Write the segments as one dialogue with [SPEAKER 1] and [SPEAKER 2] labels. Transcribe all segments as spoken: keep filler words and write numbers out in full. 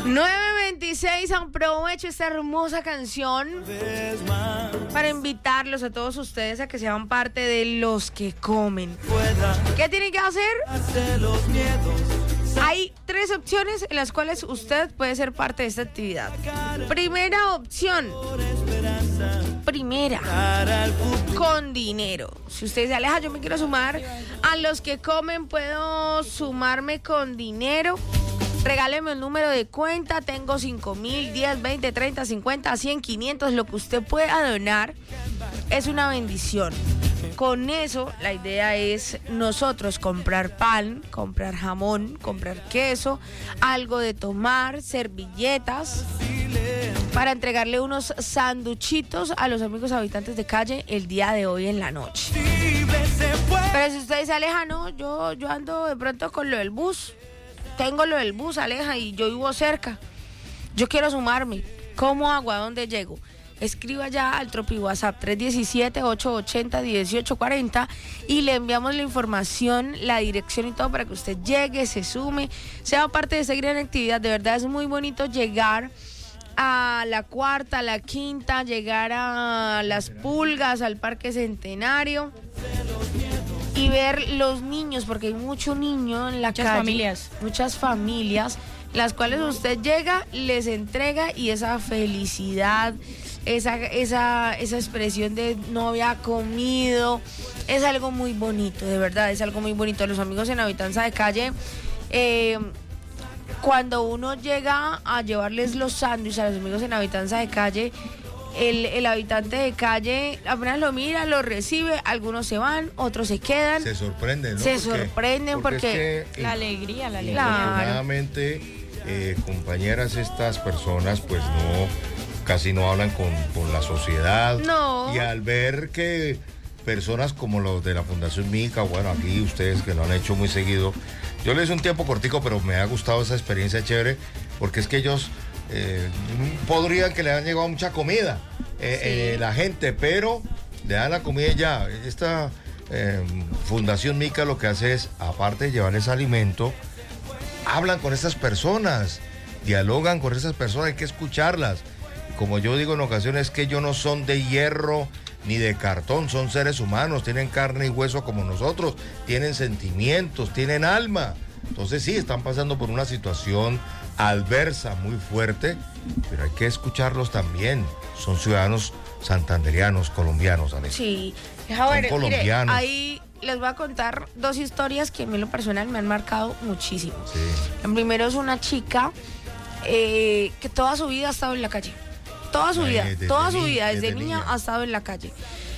[SPEAKER 1] nueve veintiséis, aprovecho esta hermosa canción para invitarlos a todos ustedes a que sean parte de Los que Comen. ¿Qué tienen que hacer? Hay tres opciones en las cuales usted puede ser parte de esta actividad. Primera opción. Primera, con dinero. Si usted dice, Aleja, yo me quiero sumar a Los que Comen, puedo sumarme con dinero. Regáleme un número de cuenta, tengo cinco mil, diez, veinte, treinta, cincuenta, cien, quinientos, lo que usted pueda donar es una bendición. Con eso, la idea es nosotros comprar pan, comprar jamón, comprar queso, algo de tomar, servilletas, para entregarle unos sanduchitos a los amigos habitantes de calle el día de hoy en la noche. Pero si usted dice, Aleja, no, yo, yo ando de pronto con lo del bus, tengo lo del bus, Aleja, y yo vivo cerca, yo quiero sumarme, ¿cómo hago? ¿A dónde llego? Escriba ya al Tropi WhatsApp tres uno siete, ocho ocho cero, uno ocho cuatro cero y le enviamos la información, la dirección y todo para que usted llegue, se sume, sea parte de esta gran actividad. De verdad es muy bonito llegar a la cuarta, a la quinta, llegar a Las Pulgas, al Parque Centenario y ver los niños, porque hay mucho niño en la
[SPEAKER 2] muchas
[SPEAKER 1] calle,
[SPEAKER 2] familias.
[SPEAKER 1] muchas familias, las cuales usted llega, les entrega y esa felicidad, esa, esa, esa expresión de no había comido, es algo muy bonito, de verdad, es algo muy bonito. Los amigos en Habitanza de Calle, eh, cuando uno llega a llevarles los sándwiches a los amigos en Habitanza de Calle, el, el habitante de calle apenas lo mira, lo recibe, algunos se van, otros se quedan.
[SPEAKER 3] Se sorprenden, ¿no?
[SPEAKER 1] Se
[SPEAKER 3] porque,
[SPEAKER 1] sorprenden porque...
[SPEAKER 3] porque es que,
[SPEAKER 2] la alegría, la alegría.
[SPEAKER 3] Afortunadamente, eh, compañeras, estas personas pues no, casi no hablan con, con la sociedad.
[SPEAKER 1] No.
[SPEAKER 3] Y al ver que personas como los de la Fundación Mica, bueno, aquí ustedes que lo han hecho muy seguido, yo les hice un tiempo cortico, pero me ha gustado esa experiencia chévere, porque es que ellos eh, podrían que le han llegado mucha comida, eh,
[SPEAKER 1] Sí.
[SPEAKER 3] eh, la gente, pero le dan la comida y ya. Esta eh, Fundación Mica lo que hace es, aparte de llevarles alimento, hablan con estas personas, dialogan con esas personas, hay que escucharlas. Como yo digo en ocasiones, que ellos no son de hierro ni de cartón, son seres humanos, tienen carne y hueso como nosotros, tienen sentimientos, tienen alma. Entonces sí, están pasando por una situación adversa muy fuerte, pero hay que escucharlos también. Son ciudadanos santanderianos, colombianos, Alex.
[SPEAKER 1] Sí, a ver,
[SPEAKER 3] Son
[SPEAKER 1] mire,
[SPEAKER 3] colombianos.
[SPEAKER 1] ahí les voy a contar dos historias que a mí en lo personal me han marcado muchísimo.
[SPEAKER 3] Sí.
[SPEAKER 1] El primero es una chica eh, que toda su vida ha estado en la calle. Toda su
[SPEAKER 3] Ay,
[SPEAKER 1] vida,
[SPEAKER 3] desde
[SPEAKER 1] toda su
[SPEAKER 3] ni-
[SPEAKER 1] vida, desde,
[SPEAKER 3] desde
[SPEAKER 1] niña,
[SPEAKER 3] niña.
[SPEAKER 1] ha estado en la calle.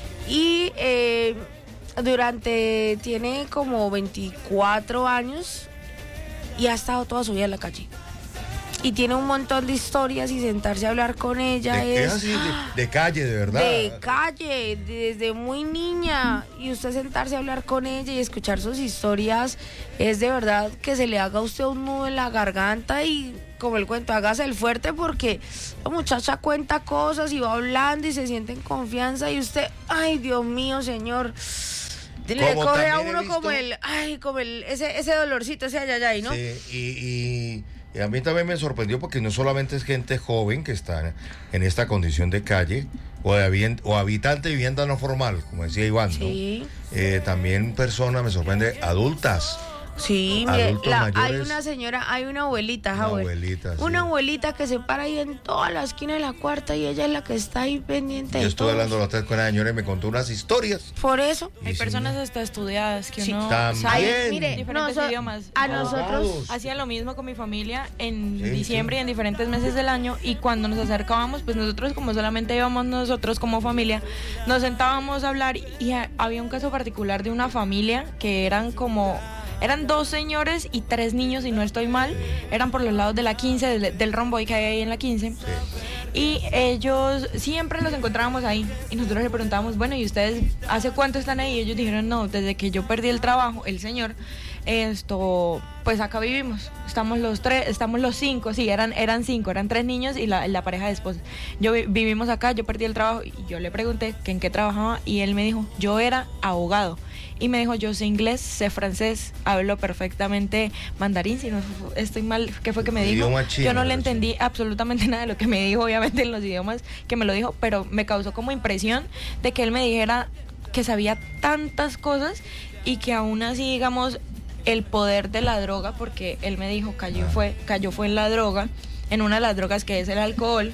[SPEAKER 1] Y eh, durante, tiene como veinticuatro años y ha estado toda su vida en la calle. Y tiene un montón de historias y sentarse a hablar con ella
[SPEAKER 3] De,
[SPEAKER 1] es...
[SPEAKER 3] es así, de, de calle, de verdad.
[SPEAKER 1] De calle, desde muy niña, y usted sentarse a hablar con ella y escuchar sus historias, es de verdad que se le haga a usted un nudo en la garganta y, como el cuento, hágase el fuerte, porque la muchacha cuenta cosas y va hablando y se siente en confianza y usted, ay, Dios mío, señor, le
[SPEAKER 3] Como
[SPEAKER 1] corre a
[SPEAKER 3] también he
[SPEAKER 1] uno
[SPEAKER 3] visto-
[SPEAKER 1] como el, ay, como el, ese, ese dolorcito, ese ayayay, ¿no?
[SPEAKER 3] Sí, y, y- y a mí también me sorprendió porque no solamente es gente joven que está en esta condición de calle o, de habien- o habitante de vivienda no formal, como decía Iván, ¿no?
[SPEAKER 1] Sí.
[SPEAKER 3] Eh, también personas, me sorprende, adultas.
[SPEAKER 1] Sí, mire,
[SPEAKER 3] Adultos
[SPEAKER 1] la- hay
[SPEAKER 3] mayores.
[SPEAKER 1] una señora, hay una abuelita,
[SPEAKER 3] Una
[SPEAKER 1] Howard.
[SPEAKER 3] abuelita, sí.
[SPEAKER 1] Una abuelita que se para ahí en toda la esquina de la cuarta y ella es la que está ahí pendiente
[SPEAKER 3] Yo
[SPEAKER 1] de
[SPEAKER 3] estuve
[SPEAKER 1] todos.
[SPEAKER 3] hablando la otra vez con la señora y me contó unas historias.
[SPEAKER 1] Por eso.
[SPEAKER 3] Y
[SPEAKER 2] Hay
[SPEAKER 3] sí,
[SPEAKER 2] personas hasta estudiadas que
[SPEAKER 1] Sí.
[SPEAKER 2] uno
[SPEAKER 3] También.
[SPEAKER 2] sabe
[SPEAKER 3] Bien.
[SPEAKER 1] Mire,
[SPEAKER 2] diferentes
[SPEAKER 1] noso-
[SPEAKER 2] idiomas.
[SPEAKER 1] a
[SPEAKER 3] Abogados.
[SPEAKER 1] nosotros,
[SPEAKER 2] Hacía lo mismo con mi familia en
[SPEAKER 3] Sí,
[SPEAKER 2] diciembre
[SPEAKER 3] sí.
[SPEAKER 2] y en diferentes meses del año, y cuando nos acercábamos, pues nosotros, como solamente íbamos nosotros como familia, nos sentábamos a hablar y ha- había un caso particular de una familia que eran como... Eran dos señores y tres niños, si no estoy mal. Eran por los lados de la quince, del, del romboy que hay ahí en la quince.
[SPEAKER 3] Sí.
[SPEAKER 2] Y ellos siempre los encontrábamos ahí. Y nosotros le preguntábamos, bueno, ¿y ustedes hace cuánto están ahí? Y ellos dijeron, no, desde que yo perdí el trabajo, el señor, esto, pues acá vivimos, estamos los tres, estamos los cinco, sí, eran, eran cinco, eran tres niños y la, la pareja de esposa. Yo vi, vivimos acá, yo perdí el trabajo y yo le pregunté que en qué trabajaba y él me dijo, yo era abogado. Y me dijo, yo sé inglés, sé francés, hablo perfectamente mandarín, si no estoy mal, ¿qué fue que me dijo?
[SPEAKER 3] Chino,
[SPEAKER 2] yo no le entendí absolutamente nada de lo que me dijo, obviamente en los idiomas que me lo dijo, pero me causó como impresión de que él me dijera que sabía tantas cosas y que aún así, digamos, el poder de la droga, porque él me dijo, cayó fue, cayó fue en la droga, en una de las drogas que es el alcohol,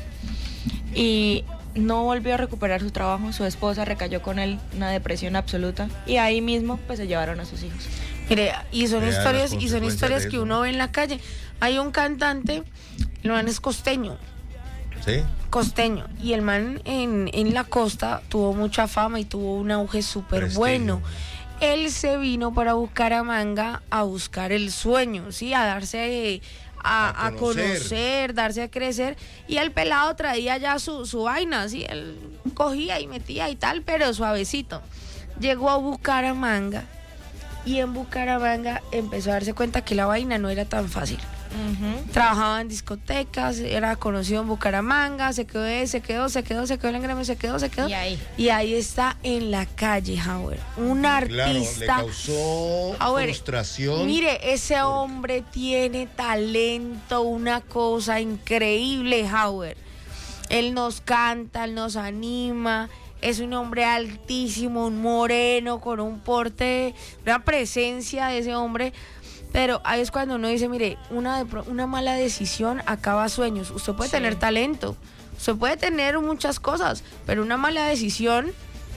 [SPEAKER 2] y no volvió a recuperar su trabajo, su esposa recayó con él, una depresión absoluta, y ahí mismo pues se llevaron a sus hijos.
[SPEAKER 1] Mire, y son
[SPEAKER 3] Vean
[SPEAKER 1] historias,
[SPEAKER 3] las
[SPEAKER 1] y son historias que
[SPEAKER 3] consecuencias de
[SPEAKER 1] uno ve en la calle. Hay un cantante, el man es costeño,
[SPEAKER 3] ¿Sí?
[SPEAKER 1] costeño, y el man en, en la costa tuvo mucha fama y tuvo un auge súper
[SPEAKER 3] Prestigio.
[SPEAKER 1] bueno. Él se vino para Bucaramanga a buscar el sueño, ¿sí? A darse... A,
[SPEAKER 3] A
[SPEAKER 1] a
[SPEAKER 3] conocer.
[SPEAKER 1] conocer, darse a crecer, y el pelado traía ya su, su vaina, ¿sí? Él cogía y metía y tal, pero suavecito. Llegó a Bucaramanga y en Bucaramanga empezó a darse cuenta que la vaina no era tan fácil.
[SPEAKER 2] Uh-huh.
[SPEAKER 1] Trabajaba en discotecas, era conocido en Bucaramanga, se quedó, se quedó, se quedó, se quedó en el gremio, se quedó, se quedó.
[SPEAKER 2] Y ahí.
[SPEAKER 1] Y ahí está en la calle, Howard. Un
[SPEAKER 3] Claro, le
[SPEAKER 1] artista.
[SPEAKER 3] causó
[SPEAKER 1] Howard,
[SPEAKER 3] frustración.
[SPEAKER 1] Mire, ese hombre tiene talento, una cosa increíble, Howard. Él nos canta, él nos anima. Es un hombre altísimo, un moreno, con un porte, una presencia de ese hombre. Pero ahí es cuando uno dice, mire, una, de, una mala decisión acaba sueños. Usted puede
[SPEAKER 2] Sí.
[SPEAKER 1] tener talento, usted puede tener muchas cosas, pero una mala decisión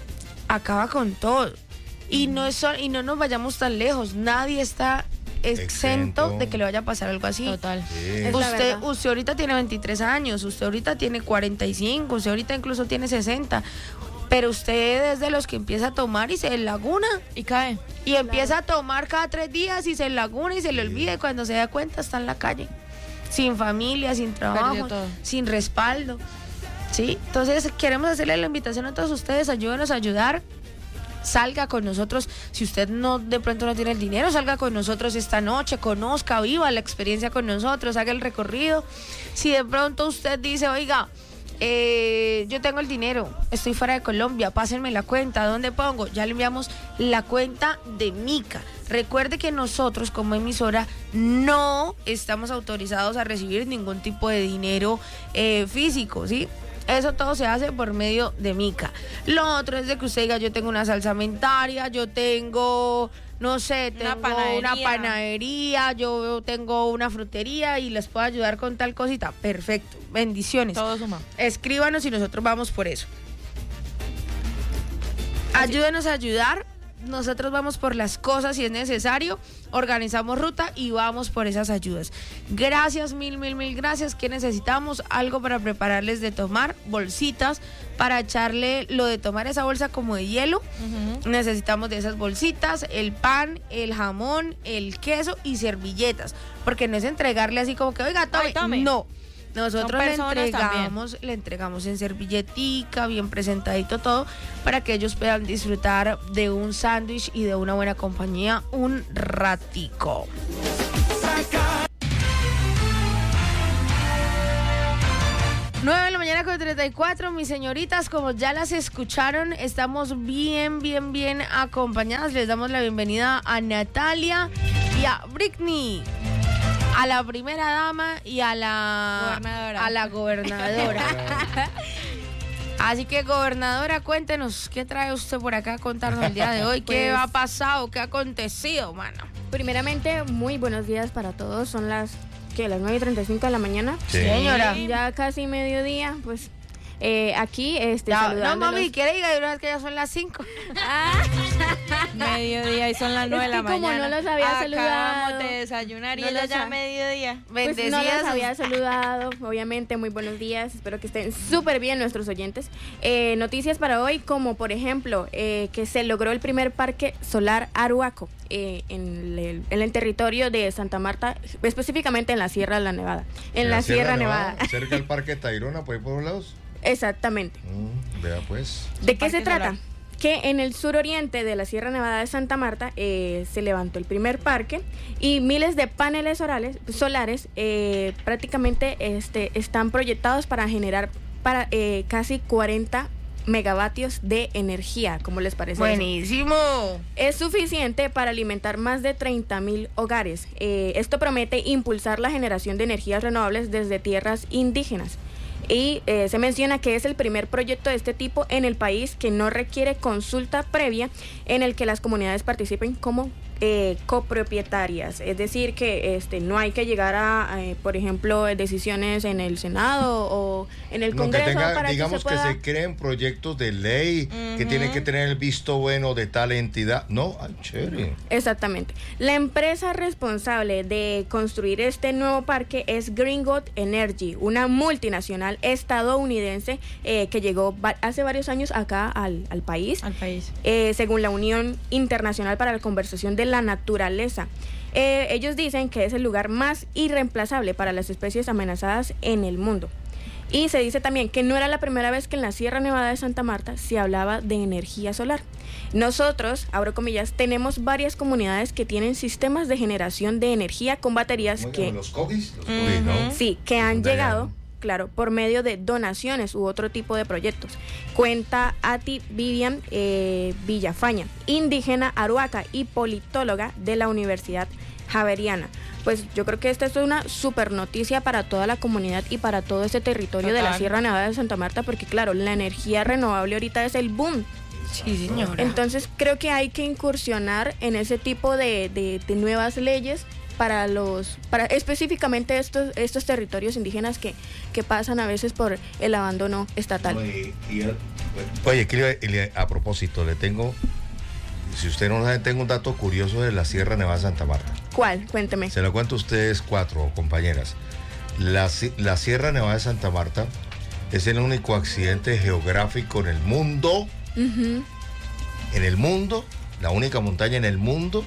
[SPEAKER 1] acaba con todo. Y no, es, sol- y no nos vayamos tan lejos, nadie está exento,
[SPEAKER 3] Exento.
[SPEAKER 1] de que le vaya a pasar algo así.
[SPEAKER 2] Total.
[SPEAKER 3] Sí.
[SPEAKER 4] Es la
[SPEAKER 1] Usted,
[SPEAKER 4] verdad.
[SPEAKER 1] usted ahorita tiene veintitrés años, usted ahorita tiene cuarenta y cinco, usted ahorita incluso tiene sesenta, pero usted es de los que empieza a tomar y se laguna.
[SPEAKER 2] Y cae.
[SPEAKER 1] Y empieza a tomar cada tres días y se laguna y se le olvida, y cuando se da cuenta está en la calle, sin familia, sin trabajo,
[SPEAKER 2] Perdió todo.
[SPEAKER 1] sin respaldo. ¿Sí? Entonces queremos hacerle la invitación a todos ustedes, ayúdenos a ayudar. Salga con nosotros, si usted no de pronto no tiene el dinero, salga con nosotros esta noche, conozca, viva la experiencia con nosotros, haga el recorrido. Si de pronto usted dice, oiga, eh, yo tengo el dinero, estoy fuera de Colombia, pásenme la cuenta, ¿dónde pongo? Ya le enviamos la cuenta de Mica. Recuerde que nosotros como emisora no estamos autorizados a recibir ningún tipo de dinero eh, físico, ¿sí? Eso todo se hace por medio de Mica. Lo otro es de que usted diga, yo tengo una salsamentaria, yo tengo, no sé,
[SPEAKER 2] Una
[SPEAKER 1] tengo
[SPEAKER 2] panadería.
[SPEAKER 1] una panadería, yo tengo una frutería y les puedo ayudar con tal cosita. Perfecto, bendiciones.
[SPEAKER 2] Todo suma.
[SPEAKER 1] Escríbanos y nosotros vamos por eso. Ayúdenos a ayudar. Nosotros vamos por las cosas si es necesario, organizamos ruta y vamos por esas ayudas. Gracias, mil, mil, mil gracias. ¿Qué necesitamos? Algo para prepararles de tomar, bolsitas, para echarle lo de tomar esa bolsa como de hielo.
[SPEAKER 2] Uh-huh.
[SPEAKER 1] Necesitamos de esas bolsitas, el pan, el jamón, el queso y servilletas. Porque no es entregarle así como que, oiga, tome.
[SPEAKER 2] Ay, tome.
[SPEAKER 1] No. Nosotros
[SPEAKER 2] Son
[SPEAKER 1] le
[SPEAKER 2] personas
[SPEAKER 1] entregamos, le entregamos en servilletica, bien presentadito todo, para que ellos puedan disfrutar de un sándwich y de una buena compañía un ratico. nueve de la mañana con treinta y cuatro, mis señoritas, como ya las escucharon, estamos bien, bien, bien acompañadas. Les damos la bienvenida a Natalia y a Britney, a la primera dama y a la
[SPEAKER 2] Gobernadora.
[SPEAKER 1] a la gobernadora. Así que, gobernadora, cuéntenos, ¿qué trae usted por acá a contarnos el día de hoy? ¿Qué
[SPEAKER 4] Pues-
[SPEAKER 1] ha pasado? ¿Qué ha acontecido, mano?
[SPEAKER 4] Primeramente, muy buenos días para todos. Son las, ¿qué? Las nueve y treinta y cinco de la mañana.
[SPEAKER 3] Sí.
[SPEAKER 1] Señora.
[SPEAKER 4] Ya casi mediodía, pues eh, aquí este,
[SPEAKER 1] Ya, no,
[SPEAKER 4] saludándolos.
[SPEAKER 1] mami, ¿quiere ir? De una vez que ya son las cinco.
[SPEAKER 4] Ah,
[SPEAKER 2] Mediodía y son las nueve de la
[SPEAKER 4] Es que como
[SPEAKER 2] mañana.
[SPEAKER 4] no los había
[SPEAKER 2] Acabamos
[SPEAKER 4] saludado.
[SPEAKER 2] de desayunar y
[SPEAKER 4] No
[SPEAKER 2] ella
[SPEAKER 4] los
[SPEAKER 2] ya
[SPEAKER 4] ha-
[SPEAKER 2] mediodía.
[SPEAKER 4] pues no
[SPEAKER 1] Bendecidas.
[SPEAKER 4] los había saludado, obviamente, muy buenos días, espero que estén súper bien nuestros oyentes. Eh, noticias para hoy, como por ejemplo, eh, que se logró el primer parque solar Aruaco eh, en, el, en el territorio de Santa Marta, específicamente en la Sierra de la Nevada, en la, Sierra, Nevada.
[SPEAKER 3] Cerca del Parque Tayrona, por ahí por los lados.
[SPEAKER 4] Exactamente.
[SPEAKER 3] Mm, vea pues.
[SPEAKER 4] ¿De qué
[SPEAKER 2] Parque
[SPEAKER 4] se trata?
[SPEAKER 2] solar.
[SPEAKER 4] que en el suroriente de la Sierra Nevada de Santa Marta eh, se levantó el primer parque y miles de paneles solares, solares eh, prácticamente este, están proyectados para generar para eh, casi cuarenta megavatios de energía. ¿Cómo les parece?
[SPEAKER 1] Buenísimo.
[SPEAKER 4] Eso? Es suficiente para alimentar más de treinta mil hogares. Eh, esto promete impulsar la generación de energías renovables desde tierras indígenas. Y eh, se menciona que es el primer proyecto de este tipo en el país que no requiere consulta previa, en el que las comunidades participen como eh, copropietarias. Es decir, que este no hay que llegar a, eh, por ejemplo, decisiones en el Senado o en el
[SPEAKER 3] No,
[SPEAKER 4] Congreso
[SPEAKER 3] que tenga,
[SPEAKER 4] para
[SPEAKER 3] digamos
[SPEAKER 4] que se pueda...
[SPEAKER 3] que se creen proyectos de ley
[SPEAKER 2] Uh-huh.
[SPEAKER 3] que tienen que tener el visto bueno de tal entidad. No, ay, chévere.
[SPEAKER 4] Exactamente. La empresa responsable de construir este nuevo parque es Greenwood Energy, una multinacional estadounidense eh, que llegó va- hace varios años acá al, al país,
[SPEAKER 2] Al país.
[SPEAKER 4] eh, según la Unión Internacional para la Conservación de la Naturaleza. Eh, ellos dicen que es el lugar más irreemplazable para las especies amenazadas en el mundo. Y se dice también que no era la primera vez que en la Sierra Nevada de Santa Marta se hablaba de energía solar. Nosotros, abro comillas, tenemos varias comunidades que tienen sistemas de generación de energía con baterías
[SPEAKER 3] ¿Cómo
[SPEAKER 4] que...
[SPEAKER 3] llaman? Los cogis, los cogis, ¿no?
[SPEAKER 4] Sí, que han
[SPEAKER 3] De allá,
[SPEAKER 4] llegado,
[SPEAKER 3] ¿no?
[SPEAKER 4] claro, por medio de donaciones u otro tipo de proyectos. Cuenta Ati Vivian eh, Villafaña, indígena aruaca y politóloga de la Universidad Javeriana. Pues yo creo que esta es una super noticia para toda la comunidad y para todo este territorio de la
[SPEAKER 2] Total.
[SPEAKER 4] Sierra Nevada de Santa Marta, porque claro, la energía renovable ahorita es el boom.
[SPEAKER 1] Sí, señora.
[SPEAKER 4] Entonces creo que hay que incursionar en ese tipo de, de, de nuevas leyes para los, para específicamente estos, estos territorios indígenas que, que pasan a veces por el abandono estatal.
[SPEAKER 3] Oye, y el- oye, que le- le- a propósito, le tengo, si usted no lo sabe, tengo un dato curioso de la Sierra Nevada de Santa Marta.
[SPEAKER 4] ¿Cuál? Cuénteme.
[SPEAKER 3] Se lo cuento a ustedes cuatro, compañeras. La, si- la Sierra Nevada de Santa Marta es el único accidente geográfico en el mundo,
[SPEAKER 4] Ujú.
[SPEAKER 3] en el mundo, la única montaña en el mundo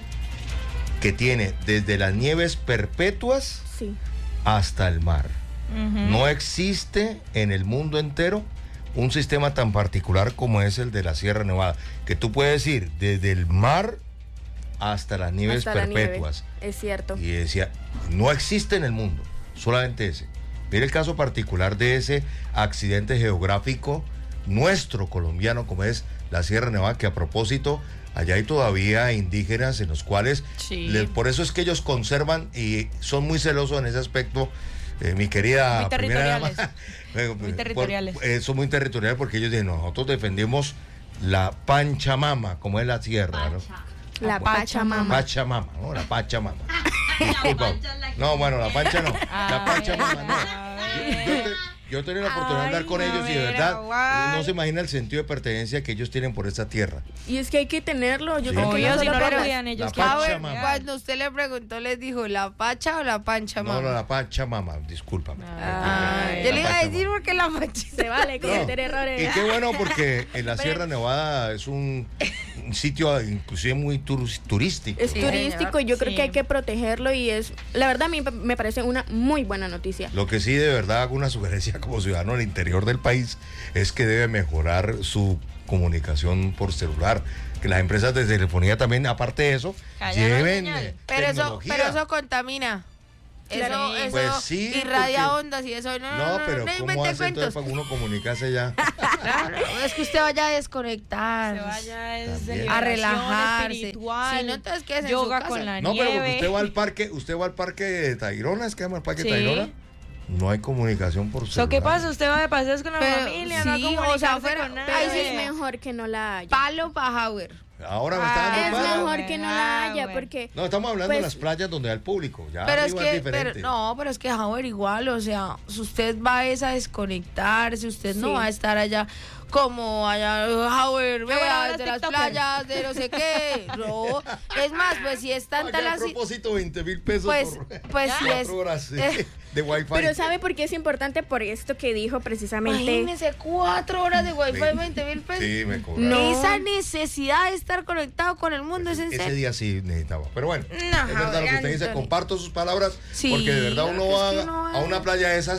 [SPEAKER 3] que tiene desde las nieves perpetuas
[SPEAKER 4] Sí.
[SPEAKER 3] hasta el mar.
[SPEAKER 2] Ujú.
[SPEAKER 3] No existe en el mundo entero un sistema tan particular como es el de la Sierra Nevada, que tú puedes ir desde el mar hasta las nieves
[SPEAKER 4] Hasta la nieve.
[SPEAKER 3] perpetuas.
[SPEAKER 4] Es cierto.
[SPEAKER 3] Y decía, no existe en el mundo, solamente ese. Mire el caso particular de ese accidente geográfico nuestro colombiano, como es la Sierra Nevada, que a propósito, allá hay todavía indígenas en los cuales,
[SPEAKER 2] Sí.
[SPEAKER 3] les- por eso es que ellos conservan y son muy celosos en ese aspecto. Eh, mi querida
[SPEAKER 2] Muy
[SPEAKER 3] primera dama,
[SPEAKER 2] territoriales.
[SPEAKER 3] eh,
[SPEAKER 2] Muy
[SPEAKER 3] por-
[SPEAKER 2] territoriales.
[SPEAKER 3] eh, son muy territoriales porque ellos dicen, nosotros defendemos la Panchamama, como es la tierra, ¿no?
[SPEAKER 4] La Pachamama.
[SPEAKER 3] Pachamama, ¿no? La Pachamama. Disculpa. No, bueno, la Pancha no. La
[SPEAKER 2] Ay,
[SPEAKER 3] Pachamama no.
[SPEAKER 2] a
[SPEAKER 3] Yo, yo te- yo he tenido la oportunidad de hablar
[SPEAKER 2] Ay,
[SPEAKER 3] con ellos y de
[SPEAKER 2] mamera,
[SPEAKER 3] verdad
[SPEAKER 2] guay.
[SPEAKER 3] no se imagina el sentido de pertenencia que ellos tienen por esta tierra.
[SPEAKER 4] Y es que hay que tenerlo. Yo
[SPEAKER 3] Sí.
[SPEAKER 4] creo que
[SPEAKER 2] Obvio,
[SPEAKER 4] no
[SPEAKER 2] si
[SPEAKER 4] solo
[SPEAKER 2] no lo
[SPEAKER 4] por las-
[SPEAKER 2] cuidan ellos,
[SPEAKER 3] La
[SPEAKER 2] ¿qué
[SPEAKER 1] Ah,
[SPEAKER 3] Pacha,
[SPEAKER 1] bueno,
[SPEAKER 3] mamá.
[SPEAKER 1] cuando usted le preguntó, les dijo, ¿la pacha o la pancha,
[SPEAKER 3] No,
[SPEAKER 1] mamá?
[SPEAKER 3] no, la Pachamama, discúlpame.
[SPEAKER 2] Ay.
[SPEAKER 1] Yo le iba a
[SPEAKER 3] La
[SPEAKER 1] decir porque la pacha.
[SPEAKER 4] Se vale cometer
[SPEAKER 3] No.
[SPEAKER 4] errores.
[SPEAKER 3] Y qué bueno porque en la Sierra Nevada es un, un sitio inclusive muy tur- turístico.
[SPEAKER 4] Es
[SPEAKER 1] Sí,
[SPEAKER 4] turístico
[SPEAKER 1] señor.
[SPEAKER 4] y yo creo
[SPEAKER 2] Sí.
[SPEAKER 4] que hay que protegerlo y es, la verdad a mí me parece una muy buena noticia.
[SPEAKER 3] Lo que sí de verdad hago una sugerencia como ciudadano del interior del país es que debe mejorar su comunicación por celular. Que las empresas de telefonía también, aparte de eso,
[SPEAKER 2] Callaron
[SPEAKER 3] lleven
[SPEAKER 2] señal.
[SPEAKER 3] eh,
[SPEAKER 1] Pero eso,
[SPEAKER 3] tecnología.
[SPEAKER 1] pero eso contamina.
[SPEAKER 4] Claro.
[SPEAKER 1] Eso, eso
[SPEAKER 3] Pues sí,
[SPEAKER 1] irradia
[SPEAKER 3] porque-
[SPEAKER 1] ondas y eso. No, no,
[SPEAKER 3] No,
[SPEAKER 1] no,
[SPEAKER 3] pero
[SPEAKER 1] no,
[SPEAKER 3] ¿cómo
[SPEAKER 1] invente
[SPEAKER 3] hace entonces
[SPEAKER 1] cuentos.
[SPEAKER 3] para uno comunicarse ya?
[SPEAKER 1] Claro, es que usted vaya a desconectar.
[SPEAKER 2] Se vaya es
[SPEAKER 3] También.
[SPEAKER 2] de
[SPEAKER 3] A
[SPEAKER 1] a
[SPEAKER 2] liberación
[SPEAKER 1] relajarse.
[SPEAKER 2] espiritual,
[SPEAKER 1] Si no, entonces quédese en
[SPEAKER 2] yoga
[SPEAKER 1] su casa.
[SPEAKER 2] con la
[SPEAKER 3] No, pero
[SPEAKER 2] nieve.
[SPEAKER 3] usted va al parque, usted va al parque de Tayrona, es que llama el parque
[SPEAKER 2] Sí.
[SPEAKER 3] Tayrona. No hay comunicación por celular.
[SPEAKER 2] So, ¿qué pasa? Usted va de paseos con la
[SPEAKER 1] Pero,
[SPEAKER 2] familia,
[SPEAKER 1] sí,
[SPEAKER 2] no
[SPEAKER 1] o sea,
[SPEAKER 2] comunicarse
[SPEAKER 1] fuera-
[SPEAKER 2] con
[SPEAKER 1] pero
[SPEAKER 2] nadie.
[SPEAKER 4] Ahí sí es mejor que no la haya.
[SPEAKER 1] Palo para Hauer.
[SPEAKER 3] Ahora me está
[SPEAKER 1] Ah,
[SPEAKER 3] dando
[SPEAKER 4] Es
[SPEAKER 3] palo.
[SPEAKER 4] mejor que no la haya
[SPEAKER 2] Ah, bueno.
[SPEAKER 4] porque
[SPEAKER 3] No, estamos hablando de
[SPEAKER 4] Pues-
[SPEAKER 3] las playas donde hay el público. Ya
[SPEAKER 1] Pero es
[SPEAKER 3] arriba
[SPEAKER 1] que,
[SPEAKER 3] diferente.
[SPEAKER 1] pero, no, pero es que Hauer igual, o sea, si usted va es a desconectarse, usted no
[SPEAKER 4] Sí.
[SPEAKER 1] va a estar allá como allá, Hauer,
[SPEAKER 2] bueno,
[SPEAKER 1] vea,
[SPEAKER 2] ahora
[SPEAKER 1] de las
[SPEAKER 2] TikToker.
[SPEAKER 1] playas, de no sé qué. No, es más, pues si es tanta
[SPEAKER 3] Oye,
[SPEAKER 1] la...
[SPEAKER 3] a propósito, veinte mil pesos
[SPEAKER 1] Pues,
[SPEAKER 3] por
[SPEAKER 1] pues si es...
[SPEAKER 3] cuatro horas sí,
[SPEAKER 1] eh,
[SPEAKER 3] de wifi.
[SPEAKER 4] Pero ¿sabe por qué es importante? Por esto que dijo precisamente.
[SPEAKER 1] Imagínese cuatro horas de wifi,
[SPEAKER 3] Sí.
[SPEAKER 1] veinte mil pesos.
[SPEAKER 3] Sí, me cobraron.
[SPEAKER 4] No.
[SPEAKER 1] Esa necesidad de estar conectado con el mundo es en
[SPEAKER 3] Ese
[SPEAKER 1] serio.
[SPEAKER 3] día sí necesitaba. Pero bueno,
[SPEAKER 1] No,
[SPEAKER 3] es verdad lo que usted dice.
[SPEAKER 1] Anthony.
[SPEAKER 3] Comparto sus palabras
[SPEAKER 1] Sí,
[SPEAKER 3] porque de verdad uno
[SPEAKER 1] porque
[SPEAKER 3] va
[SPEAKER 1] es que uno va-
[SPEAKER 3] a una playa de esas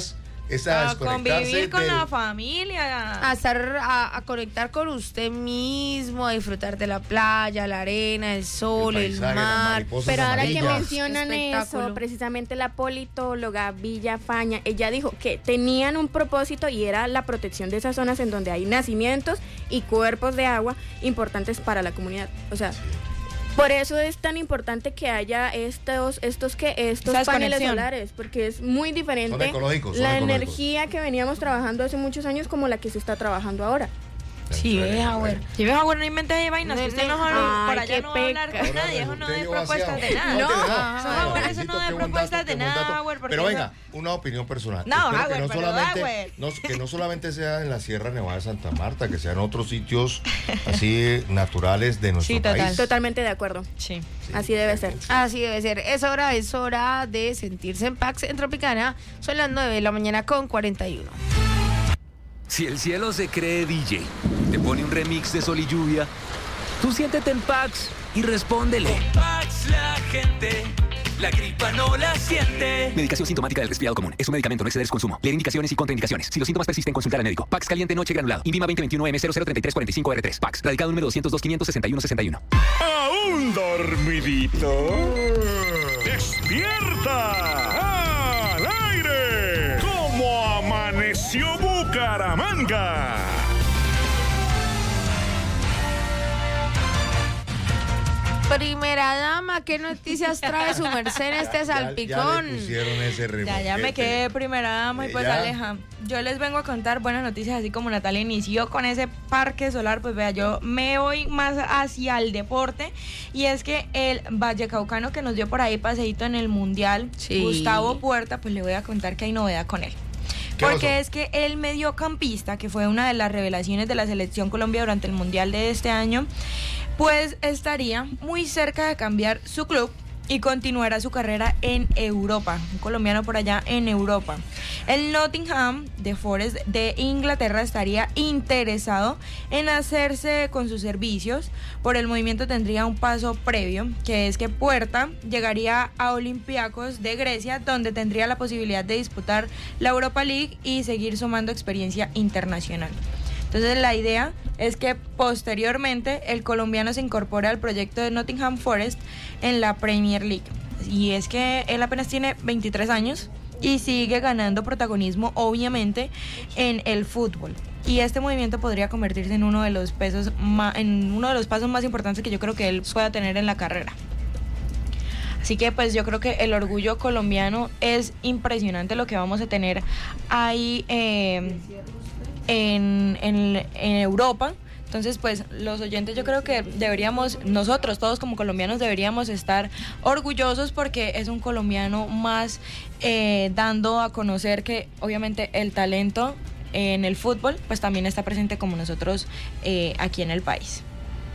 [SPEAKER 3] es a,
[SPEAKER 2] A
[SPEAKER 3] desconectarse
[SPEAKER 2] convivir con
[SPEAKER 3] del-
[SPEAKER 2] la familia.
[SPEAKER 1] A estar, a, a conectar con usted mismo, a disfrutar de la playa, la arena, el sol,
[SPEAKER 3] El
[SPEAKER 1] el,
[SPEAKER 3] paisaje, las
[SPEAKER 1] mar.
[SPEAKER 3] mariposas
[SPEAKER 4] Pero ahora que
[SPEAKER 3] amarillas.
[SPEAKER 4] mencionan
[SPEAKER 1] Espectáculo.
[SPEAKER 4] eso, precisamente la politóloga Villafaña, ella dijo que tenían un propósito y era la protección de esas zonas en donde hay nacimientos y cuerpos de agua importantes para la comunidad. O sea, por eso es tan importante que haya estos, estos que estos
[SPEAKER 2] Esa
[SPEAKER 4] paneles
[SPEAKER 2] desconexión.
[SPEAKER 4] solares, porque es muy diferente
[SPEAKER 3] Son ecológicos, son
[SPEAKER 4] la
[SPEAKER 3] ecológicos.
[SPEAKER 4] energía que veníamos trabajando hace muchos años como la que se está trabajando ahora.
[SPEAKER 1] Sí, vea, güey.
[SPEAKER 2] Si ves, bueno, no inventes de vainas, que usted no
[SPEAKER 4] Ay,
[SPEAKER 2] por allá
[SPEAKER 4] qué
[SPEAKER 2] no va a hablar
[SPEAKER 4] peca.
[SPEAKER 2] con nadie, eso no
[SPEAKER 3] Usted
[SPEAKER 2] es
[SPEAKER 3] llegó
[SPEAKER 2] propuestas de
[SPEAKER 3] vaciado.
[SPEAKER 2] nada.
[SPEAKER 3] No,
[SPEAKER 2] No,
[SPEAKER 3] no,
[SPEAKER 2] no, bueno, eso
[SPEAKER 3] Felicito,
[SPEAKER 2] no
[SPEAKER 3] qué
[SPEAKER 2] es
[SPEAKER 3] buen
[SPEAKER 2] propuestas
[SPEAKER 3] dato,
[SPEAKER 2] de
[SPEAKER 3] qué buen
[SPEAKER 2] nada,
[SPEAKER 3] dato.
[SPEAKER 2] güey, porque
[SPEAKER 3] Pero
[SPEAKER 2] eso-
[SPEAKER 3] venga, una opinión personal.
[SPEAKER 2] No,
[SPEAKER 3] Espero que
[SPEAKER 2] Howard,
[SPEAKER 3] no
[SPEAKER 2] pero da,
[SPEAKER 3] solamente,
[SPEAKER 2] güey.
[SPEAKER 3] no, que no solamente sea en la Sierra Nevada de Santa Marta, que sean otros sitios así naturales de nuestro
[SPEAKER 2] Sí, total.
[SPEAKER 3] país.
[SPEAKER 4] Totalmente de acuerdo.
[SPEAKER 2] Sí.
[SPEAKER 4] Así debe ser.
[SPEAKER 1] Así debe ser. Es hora, es hora de sentirse en Pax en Tropicana. Son las nueve de la mañana con cuarenta y uno.
[SPEAKER 5] Si el cielo se cree D J, te pone un remix de Sol y Lluvia, tú siéntete en Pax y respóndele.
[SPEAKER 6] Pax la gente, la gripa no la siente.
[SPEAKER 5] Medicación sintomática del resfriado común. Es un medicamento, no exceder su consumo. Leer indicaciones y contraindicaciones. Si los síntomas persisten, consultar al médico. Pax caliente noche granulado. Invima veinte veintiuno M cero cero treinta y tres cuarenta y cinco R tres. Pax. Radicado número doscientos dos quinientos sesenta y uno sesenta y uno.
[SPEAKER 7] ¿Aún dormidito? ¡Despierta! ¡Al aire! ¿Cómo amaneció Bucaramanga?
[SPEAKER 1] Primera dama, ¿qué noticias trae su merced en este salpicón?
[SPEAKER 3] Ya, ya le pusieron ese
[SPEAKER 2] Ya, ya me
[SPEAKER 3] remolquete.
[SPEAKER 2] quedé primera dama y pues
[SPEAKER 3] Ya.
[SPEAKER 2] Aleja, yo les vengo a contar buenas noticias, así como Natalia inició con ese parque solar, pues vea, yo me voy más hacia el deporte y es que el vallecaucano que nos dio por ahí paseíto en el Mundial,
[SPEAKER 1] Sí.
[SPEAKER 2] Gustavo Puerta, pues le voy a contar que hay novedad con él.
[SPEAKER 3] ¿Qué
[SPEAKER 2] Porque
[SPEAKER 3] pasó?
[SPEAKER 2] es que el mediocampista, que fue una de las revelaciones de la selección Colombia durante el Mundial de este año, pues estaría muy cerca de cambiar su club y continuará su carrera en Europa, un colombiano por allá en Europa. El Nottingham de Forest de Inglaterra estaría interesado en hacerse con sus servicios. Por el movimiento tendría un paso previo, que es que Puerta llegaría a Olympiacos de Grecia, donde tendría la posibilidad de disputar la Europa League y seguir sumando experiencia internacional. Entonces la idea es que posteriormente el colombiano se incorpore al proyecto de Nottingham Forest en la Premier League. Y es que él apenas tiene veintitrés años y sigue ganando protagonismo obviamente en el fútbol. Y este movimiento podría convertirse en uno de los pesos ma- en uno de los pasos más importantes que yo creo que él pueda tener en la carrera. Así que pues yo creo que el orgullo colombiano es impresionante lo que vamos a tener ahí eh, en, en, en Europa. Entonces pues los oyentes yo creo que deberíamos, nosotros todos como colombianos deberíamos estar orgullosos porque es un colombiano más eh, dando a conocer que obviamente el talento en el fútbol pues también está presente como nosotros eh, aquí en el país.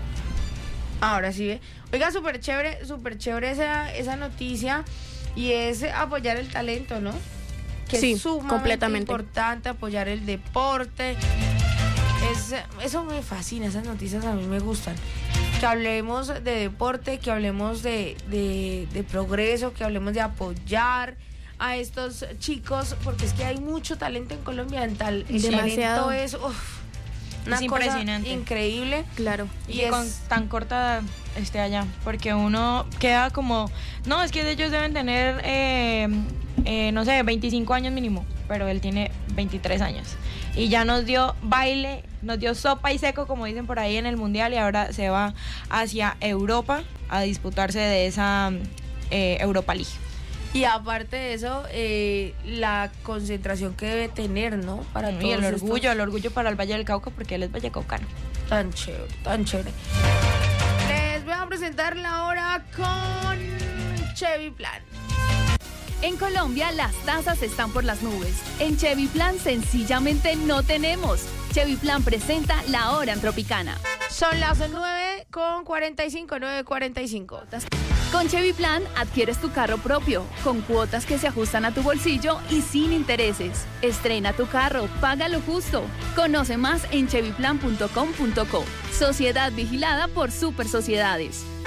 [SPEAKER 1] Ahora sí, ve. Oiga, súper chévere, súper chévere esa, esa noticia y es apoyar el talento, ¿no? Que
[SPEAKER 4] Sí,
[SPEAKER 1] es sumamente
[SPEAKER 4] completamente.
[SPEAKER 1] importante apoyar el deporte. Es, eso me fascina, esas noticias a mí me gustan. Que hablemos de deporte, que hablemos de, de, de progreso, que hablemos de apoyar a estos chicos, porque es que hay mucho talento en Colombia. En tal, el
[SPEAKER 4] Demasiado.
[SPEAKER 1] talento es uf, una
[SPEAKER 2] Es
[SPEAKER 1] cosa
[SPEAKER 2] impresionante.
[SPEAKER 1] increíble.
[SPEAKER 4] Claro.
[SPEAKER 2] Y,
[SPEAKER 1] Y es-
[SPEAKER 2] con tan corta esté allá, porque uno queda como, no, es que ellos deben tener, eh, eh, no sé, veinticinco años mínimo, pero él tiene veintitrés años. Y ya nos dio baile, nos dio sopa y seco, como dicen por ahí en el Mundial, y ahora se va hacia Europa a disputarse de esa eh, Europa League.
[SPEAKER 1] Y aparte de eso, eh, la concentración que debe tener, ¿no? Para
[SPEAKER 2] Y
[SPEAKER 1] todos
[SPEAKER 2] el
[SPEAKER 1] estos-
[SPEAKER 2] orgullo, el orgullo para el Valle del Cauca, porque él es vallecaucano.
[SPEAKER 1] Tan chévere, tan chévere. Les voy a presentar la hora con Chevy Plan.
[SPEAKER 8] En Colombia las tasas están por las nubes. En Chevy Plan sencillamente no tenemos. Chevy Plan presenta la hora en Tropicana.
[SPEAKER 1] Son las nueve con cuarenta y cinco, nueve cuarenta y cinco.
[SPEAKER 8] Con Chevy Plan adquieres tu carro propio, con cuotas que se ajustan a tu bolsillo y sin intereses. Estrena tu carro, paga lo justo. Conoce más en chevy plan punto com punto co. Sociedad vigilada por Super Sociedades.